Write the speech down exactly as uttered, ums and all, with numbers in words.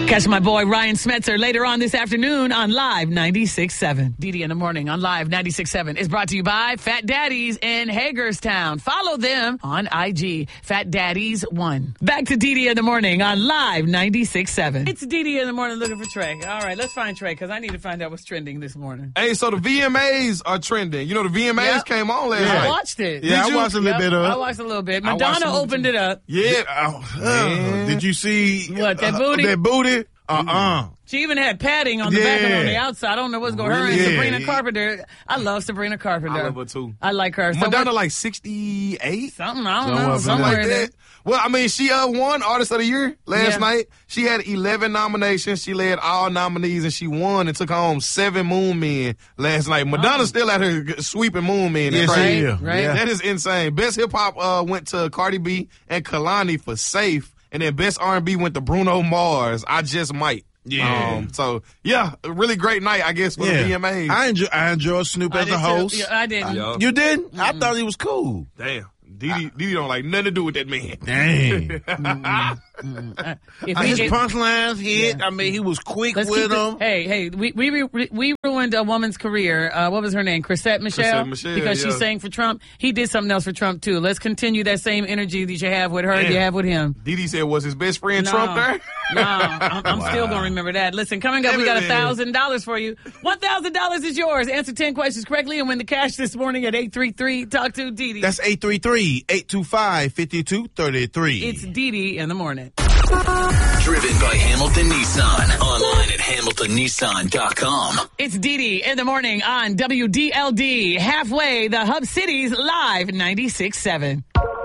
Catch my boy Ryan Smetzer later on this afternoon on Live ninety-six point seven. Didi in the morning on Live ninety-six point seven is brought to you by Fat Daddies in Hagerstown. Follow them on I G, Fat Daddies one. Back to Didi in the morning on Live ninety-six point seven. It's Didi in the morning looking for Trey. All right, let's find Trey because I need to find out what's trending this morning. Hey, so the V M As are trending. You know, the V M As yep. came on last yeah. night. I watched it. Yeah, Did I watched you? a little yep, bit of it. I watched a little bit. Madonna opened it up. Yeah. Oh, uh, did you see what, that uh, booty? That booty? Uh-uh. She even had padding on the yeah. back and on the outside. I don't know what's going on. Her and Yeah. Sabrina Carpenter. I love Sabrina Carpenter. I love her too. I like her. So Madonna what, like sixty-eight? something, I don't Somewhere know. from Somewhere Like in there. that. Well, I mean, she uh, won Artist of the Year last Yeah. night. She had eleven nominations. She led all nominees, and she won and took home seven Moon Men last night. Madonna's still out here sweeping Moon Men. Yes, That's she crazy. is. Right. Yeah. That is insane. Best Hip Hop uh, went to Cardi B and Kalani for Safe, and then Best R and B went to Bruno Mars. I Just Might. Yeah. Um, so, yeah, a really great night, I guess, for Yeah. the V M As. I enjoy I enjoy Snoop I as did a too. host. Yeah, I didn't. Yeah. You didn't? I thought he was cool. Damn. Didi, Didi don't like nothing to do with that man. Dang. If His get- punchlines hit. Yeah. I mean, he was quick Let's with keep it- them. Hey, hey, we we we ruined a woman's career. Uh, what was her name? Chrisette Michelle. Chrisette Michelle, because yeah. she sang for Trump. He did something else for Trump too. Let's continue that same energy that you have with her. Damn. You have with him. Didi said, was his best friend No. Trump there? No, I'm, I'm Wow. still gonna remember that. Listen, coming up, we got a thousand dollars for you. One thousand dollars is yours. Answer ten questions correctly and win the cash this morning at eight three three. Talk to Didi. That's eight three three, eight two five, five two three three. It's Didi in the morning. Driven by Hamilton Nissan. Online at hamilton nissan dot com. It's Didi in the morning on W D L D. Halfway, the Hub Cities Live ninety-six point seven.